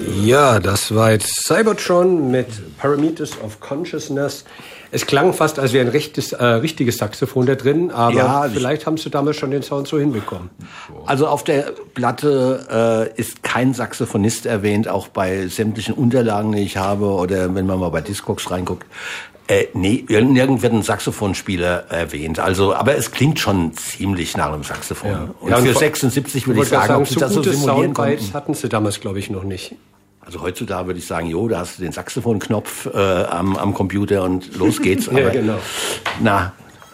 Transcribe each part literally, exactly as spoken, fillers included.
Ja, das war jetzt Cybertron mit Parameters of Consciousness. Es klang fast, als wäre ein richtiges, äh, richtiges Saxophon da drin, aber ja, vielleicht haben sie damals schon den Sound so hinbekommen. Also auf der Platte äh, ist kein Saxophonist erwähnt, auch bei sämtlichen Unterlagen, die ich habe, oder wenn man mal bei Discogs reinguckt. Äh, nee, nirgend wird ein Saxophonspieler erwähnt. Also, aber es klingt schon ziemlich nach einem Saxophon. Ja. Und ja, für und sechsundsiebzig würde ich sagen, sagen, ob sie so das so simulieren konnten. Hatten sie damals, glaube ich, noch nicht. Also heutzutage würde ich sagen, jo, da hast du den Saxophonknopf äh, am, am Computer und los geht's. Aber, ja, genau. Na.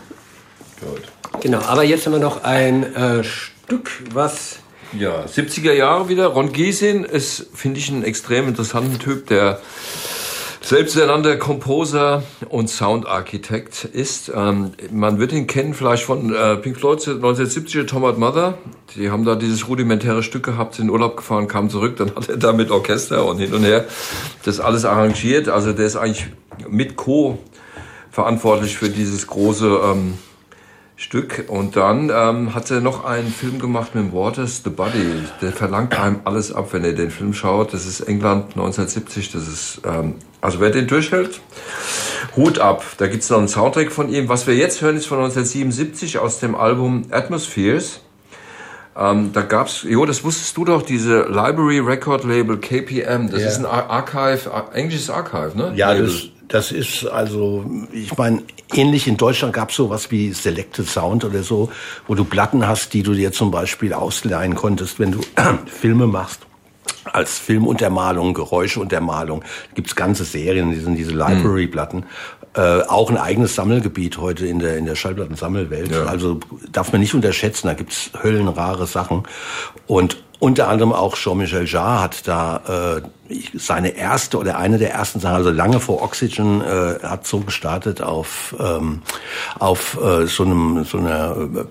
Gut. Genau, aber jetzt haben wir noch ein äh, Stück, was... Ja, siebziger Jahre wieder. Ron Giesin ist, finde ich, ein extrem interessanter Typ, der selbsternannter Composer und Soundarchitekt ist. Ähm, man wird ihn kennen vielleicht von äh, Pink Floyd neunzehnhundertsiebzig, Tom and Mother. Die haben da dieses rudimentäre Stück gehabt, sind in Urlaub gefahren, kamen zurück, dann hat er da mit Orchester und hin und her das alles arrangiert. Also der ist eigentlich mit Co. verantwortlich für dieses große ähm, Stück. Und dann ähm, hat er noch einen Film gemacht mit Waters, The Body. Der verlangt einem alles ab, wenn er den Film schaut. Das ist England neunzehnhundertsiebzig. Das ist, ähm, also wer den durchhält, Hut ab. Da gibt's noch einen Soundtrack von ihm. Was wir jetzt hören, ist von neunzehnhundertsiebenundsiebzig aus dem Album Atmospheres. Ähm, da gab's, jo, das wusstest du doch, diese Library Record Label K P M. Das ja. ist ein Ar- Archive, Ar- englisches Archive, ne? Ja, das, das ist also, ich meine, ähnlich in Deutschland gab's sowas wie Selected Sound oder so, wo du Platten hast, die du dir zum Beispiel ausleihen konntest, wenn du Filme machst. Als Filmuntermalung, Geräuscheuntermalung. Gibt's ganze Serien, die sind diese Library-Platten. Mhm. Äh, auch ein eigenes Sammelgebiet heute in der in der Schallplattensammelwelt. Ja. Also darf man nicht unterschätzen, da gibt's höllenrare Sachen. Und unter anderem auch Jean-Michel Jarre hat da äh, seine erste oder eine der ersten Sachen, also lange vor Oxygen, äh, hat so gestartet auf ähm, auf äh, so einem so einer äh,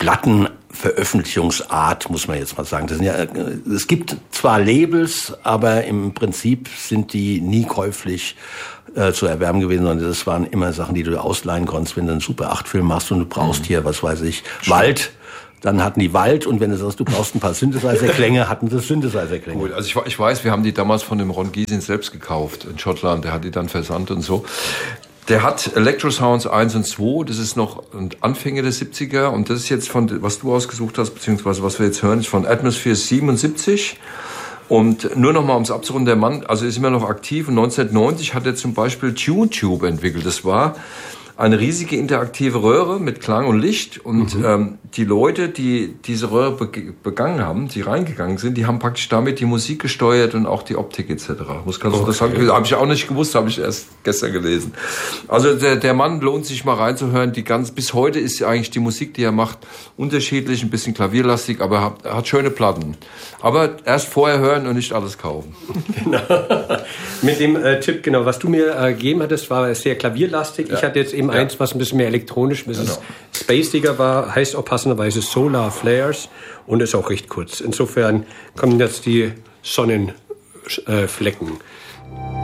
Plattenveröffentlichungsart, muss man jetzt mal sagen. Das sind ja, es gibt zwar Labels, aber im Prinzip sind die nie käuflich äh, zu erwerben gewesen, sondern das waren immer Sachen, die du ausleihen konntest, wenn du einen Super acht Film machst und du brauchst mhm. hier, was weiß ich, Wald. Dann hatten die Wald und wenn du sagst, du brauchst ein paar Synthesizer-Klänge, hatten sie Synthesizer-Klänge. Cool. Also ich, ich weiß, wir haben die damals von dem Ron Giesin selbst gekauft in Schottland. Der hat die dann versandt und so. Der hat Electrosounds eins und zwei, das ist noch Anfänge der siebziger und das ist jetzt von, was du ausgesucht hast, beziehungsweise was wir jetzt hören, ist von Atmosphere siebenundsiebzig. Und nur noch mal ums Abzurunden, der Mann, also ist immer noch aktiv und neunzehnhundertneunzig hat er zum Beispiel TuneTube entwickelt. Das war eine riesige interaktive Röhre mit Klang und Licht und mhm. ähm, die Leute, die diese Röhre be- begangen haben, die reingegangen sind, die haben praktisch damit die Musik gesteuert und auch die Optik et cetera. Muss ganz okay. interessant gewesen. Habe ich auch nicht gewusst, habe ich erst gestern gelesen. Also der der Mann lohnt sich mal reinzuhören. Die ganz bis heute ist ja eigentlich die Musik, die er macht, unterschiedlich, ein bisschen klavierlastig, aber er hat, er hat schöne Platten. Aber erst vorher hören und nicht alles kaufen. Genau. Mit dem äh, Tipp, genau, was du mir äh, gegeben hattest, war sehr klavierlastig. Ja. Ich hatte jetzt eben ja. eins, was ein bisschen mehr elektronisch, ein bisschen genau. spaciger war, heißt auch passenderweise Solar Flares und ist auch recht kurz. Insofern kommen jetzt die Sonnenflecken.